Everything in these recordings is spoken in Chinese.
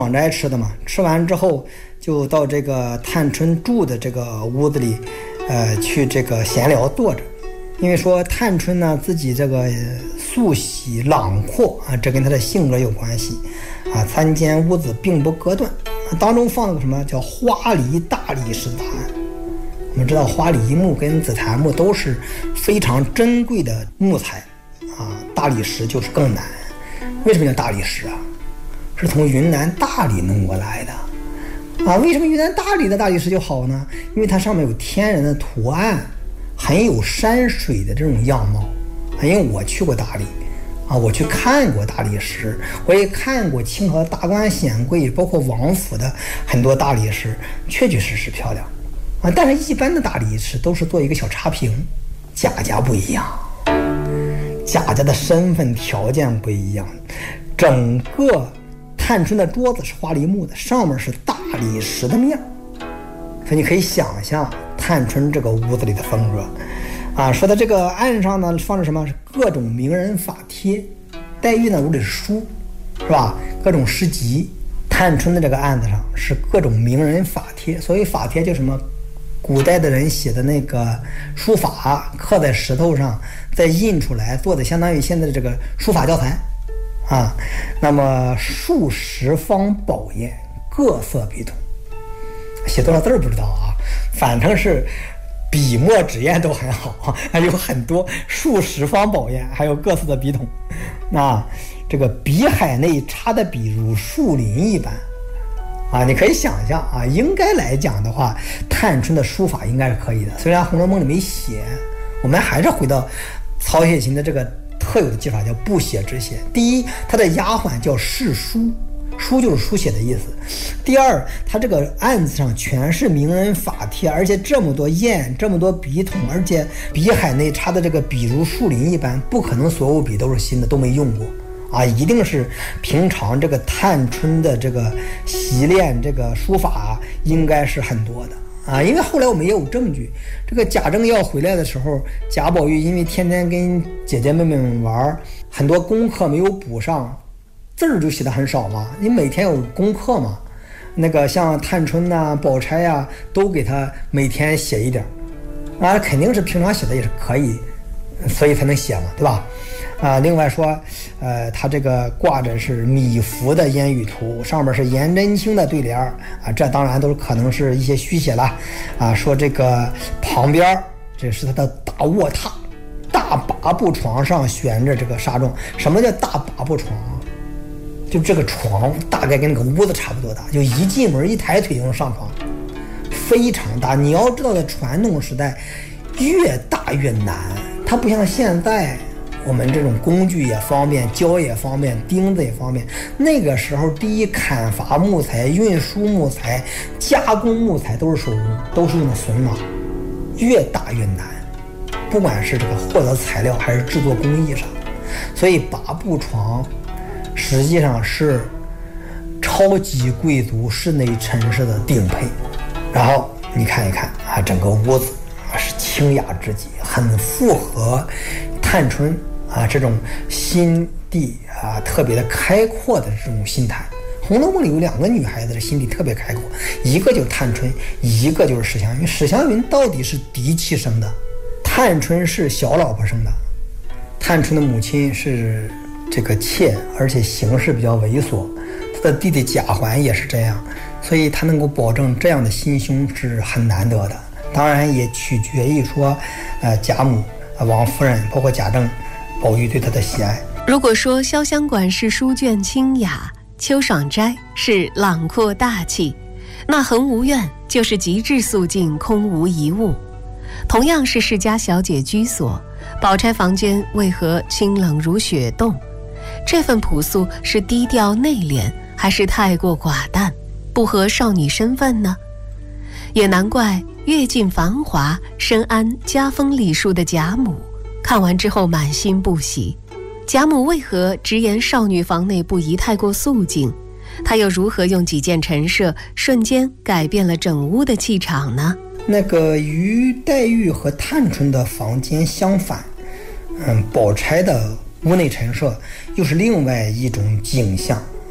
爽斋吃的嘛，吃完之后就到这个探春住的这个屋子里，去这个闲聊坐着。因为说探春呢自己这个素喜朗阔啊，这跟她的性格有关系啊。参间屋子并不隔断，当中放了个什么叫花梨大理石坛。我们知道花梨木跟紫檀木都是非常珍贵的木材啊，大理石就是更难。为什么叫大理石啊？是从云南大理弄过来的啊。为什么云南大理的大理石就好呢？因为它上面有天然的图案，很有山水的这种样貌。因为我去过大理啊，我去看过大理石，我也看过清朝的大官显贵，包括王府的很多大理石，确确实实漂亮啊。但是一般的大理石都是做一个小插屏，贾家不一样，贾家的身份条件不一样，整个探春的桌子是花梨木的，上面是大理石的面，所以你可以想象探春这个屋子里的风格啊。说的这个案上呢放着什么？是各种名人法帖。黛玉呢屋里是书，是吧？各种诗集。探春的这个案子上是各种名人法帖。所谓法帖就什么？古代的人写的那个书法，刻在石头上，再印出来，做的相当于现在的这个书法教材啊。那么数十方宝砚，各色笔筒，写多少字不知道啊，反正是笔墨纸砚都很好，还有很多数十方宝砚，还有各色的笔筒。那这个笔海内插的笔如树林一般啊，你可以想象啊，应该来讲的话，探春的书法应该是可以的。虽然《红楼梦》里没写，我们还是回到曹雪芹的这个特有的技法，叫不写只写。第一，他的丫鬟叫侍书，书就是书写的意思。第二，他这个案子上全是名人法帖，而且这么多砚，这么多笔筒，而且笔海内插的这个笔如树林一般，不可能所有笔都是新的，都没用过啊，一定是平常这个探春的这个习练这个书法应该是很多的啊。因为后来我们也有证据，这个贾政要回来的时候，贾宝玉因为天天跟姐姐妹妹们玩，很多功课没有补上，字儿就写的很少嘛。你每天有功课嘛，那个像探春呐、宝钗呀，都给他每天写一点啊，肯定是平常写的也是可以，所以才能写嘛，对吧？啊，另外说，他这个挂着是米芾的烟雨图，上面是颜真卿的对联啊，这当然都是可能是一些虚写了啊。说这个旁边这是他的大卧榻，大八步床上悬着这个纱状。什么叫大八步床啊？就这个床大概跟那个屋子差不多大，就一进门一抬腿就能上床，非常大。你要知道，在传统时代，越大越难，它不像现在。我们这种工具也方便，胶也方便，钉子也方便。那个时候，第一，砍伐木材、运输木材、加工木材都是手工，都是用榫卯，越大越难。不管是这个获得材料还是制作工艺上，所以八步床实际上是超级贵族室内陈设的顶配。然后你看一看啊，整个屋子是清雅之极，很符合探春啊这种心地啊特别的开阔的这种心态。《红楼梦》里有两个女孩子的心地特别开阔，一个就是探春，一个就是史湘云。史湘云到底是嫡妻生的，探春是小老婆生的。探春的母亲是这个妾，而且行事比较猥琐，她的弟弟贾环也是这样，所以她能够保证这样的心胸是很难得的。当然也取决于说贾母、王夫人包括贾政、宝玉对她的喜爱。 如果说潇湘馆是书卷清雅，秋爽斋是朗阔大气，那恒芜苑就是极致肃静，空无一物。同样是世家小姐居所，宝钗房间为何清冷如雪冻？这份朴素是低调内敛，还是太过寡淡，不合少女身份呢？也难怪阅尽繁华，深谙家风礼数的贾母看完之后满心不喜。贾母为何直言少女房内不宜太过肃静？她又如何用几件陈设瞬间改变了整屋的气场呢？ 那个与黛玉和探春的房间相反，宝钗的屋内陈设又是另外一种景象。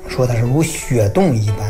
说它是如血洞一般。